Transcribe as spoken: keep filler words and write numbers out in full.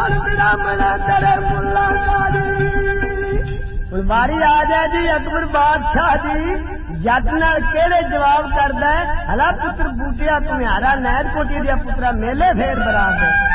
कौन ब्राह्मण तेरे मुलाकारी बारी आ जाए जी अकबर बादशाह जी जट नाल केड़े जवाब करदा है हला पुत्र बूटिया तुम्हारा नैर कोटी दिया पुत्रा मेले फेर बरात है